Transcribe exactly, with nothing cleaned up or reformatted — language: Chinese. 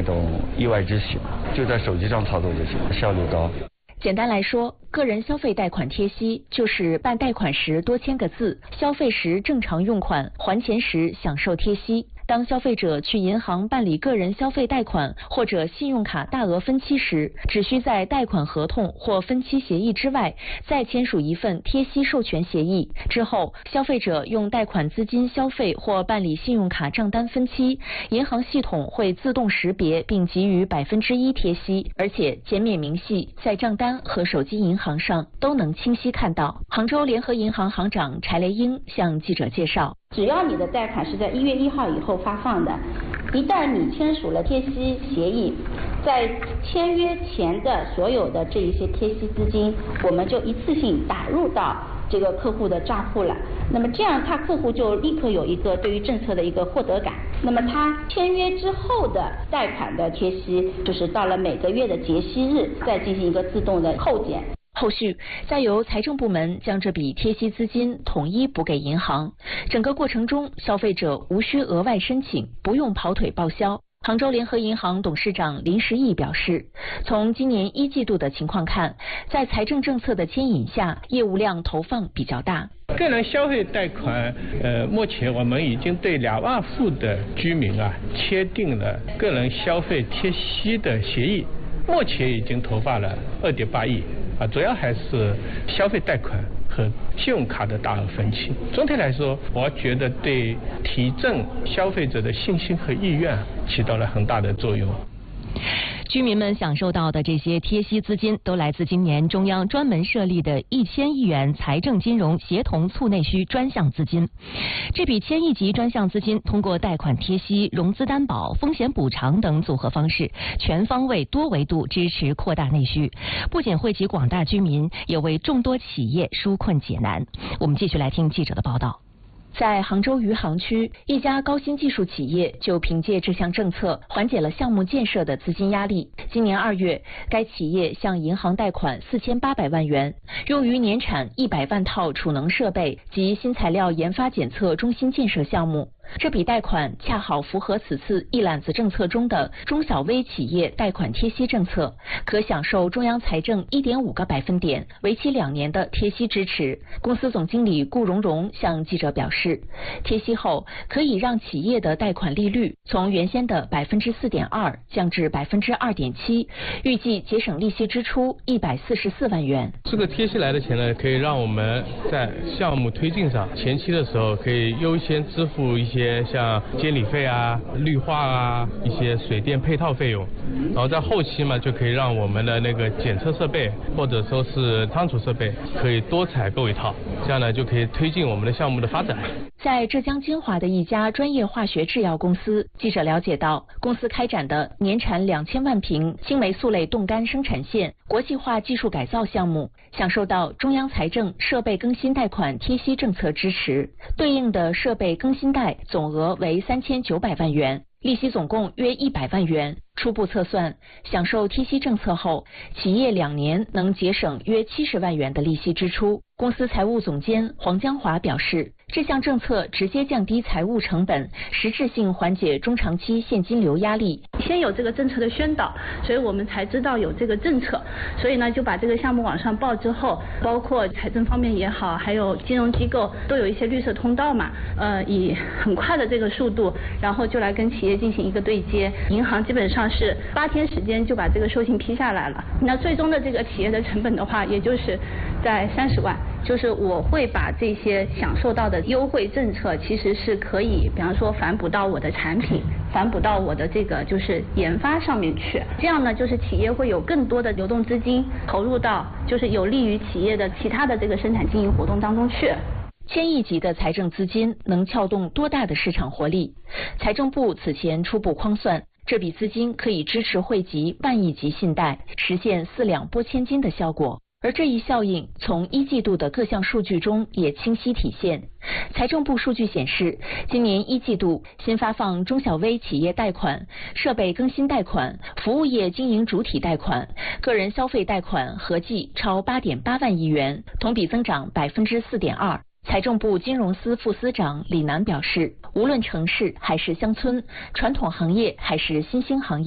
种意外之喜，就在手机上操作就行，效率高。 简单来说，个人消费贷款贴息就是办贷款时多签个字，消费时正常用款，还钱时享受贴息。当消费者去银行办理个人消费贷款或者信用卡大额分期时，只需在贷款合同或分期协议之外再签署一份贴息授权协议。之后，消费者用贷款资金消费或办理信用卡账单分期，银行系统会自动识别并给予百分之一贴息，而且减免明细在账单和手机银行上都能清晰看到。杭州联合银行行长柴雷英向记者介绍， 只要你的贷款是在一月一号以后发放的，一旦你签署了贴息协议，在签约前的所有的这一些贴息资金，我们就一次性打入到这个客户的账户了。那么这样，他客户就立刻有一个对于政策的一个获得感。那么他签约之后的贷款的贴息，就是到了每个月的结息日再进行一个自动的扣减。 后续再由财政部门将这笔贴息资金统一补给银行，整个过程中消费者无需额外申请，不用跑腿报销。杭州联合银行董事长林时义表示，从今年一季度的情况看，在财政政策的牵引下，业务量投放比较大。 个人消费贷款，呃，目前我们已经对两万户的居民啊签订了个人消费贴息的协议，目前已经投放了二点八亿。啊，主要还是消费贷款和信用卡的大额分期。总体来说，我觉得对提振消费者的信心和意愿起到了很大的作用。 居民们享受到的这些贴息资金，都来自今年中央专门设立的一千亿元财政金融协同促内需专项资金。这笔千亿级专项资金通过贷款贴息、融资担保、风险补偿等组合方式，全方位多维度支持扩大内需，不仅惠及广大居民，也为众多企业纾困解难。我们继续来听记者的报道。在杭州余杭区，一家高新技术企业就凭借这项政策缓解了项目建设的资金压力。今年二月，该企业向银行贷款四千八百万元，用于年产一百万套储能设备及新材料研发检测中心建设项目。这笔贷款恰好符合此次一揽子政策中的中小微企业贷款贴息政策，可享受中央财政 一点五个百分点，为期两年的贴息支持。公司总经理顾荣荣向记者表示，贴息后可以让企业的贷款利率从原先的 百分之四点二 降至 百分之二点七， 预计节省利息支出一百四十四万元。 这个贴息来的钱呢，可以让我们在项目推进上前期的时候可以优先支付一些些像监理费啊、绿化啊、一些水电配套费用，然后在后期嘛，就可以让我们的那个检测设备或者说是仓储设备可以多采购一套，这样呢就可以推进我们的项目的发展。 在浙江金华的一家专业化学制药公司，记者了解到，公司开展的年产两千万瓶青霉素类冻干生产线国际化技术改造项目，享受到中央财政设备更新贷款贴息政策支持，对应的设备更新贷总额为三千九百万元，利息总共约一百万元。初步测算，享受贴息政策后，企业两年能节省约七十万元的利息支出。公司财务总监黄江华表示，这项政策直接降低财务成本，实质性缓解中长期现金流压力。 先有这个政策的宣导，所以我们才知道有这个政策，所以呢就把这个项目往上报之后，包括财政方面也好，还有金融机构都有一些绿色通道嘛，呃，以很快的这个速度，然后就来跟企业进行一个对接。银行基本上是八天时间就把这个授信批下来了，那最终的这个企业的成本的话，也就是在三十万。就是我会把这些享受到的优惠政策，其实是可以，比方说反哺到我的产品，反哺到我的这个就是研发上面去。这样呢，就是企业会有更多的流动资金投入到，就是有利于企业的其他的这个生产经营活动当中去。 千亿级的财政资金能撬动多大的市场活力？财政部此前初步框算，这笔资金可以支持惠及万亿级信贷，实现四两拨千斤的效果。而这一效应从一季度的各项数据中也清晰体现。财政部数据显示，今年一季度新发放中小微企业贷款、设备更新贷款、服务业经营主体贷款、个人消费贷款合计超 八点八万亿元，同比增长 百分之四点二。财政部金融司副司长李楠表示，无论城市还是乡村，传统行业还是新兴行业，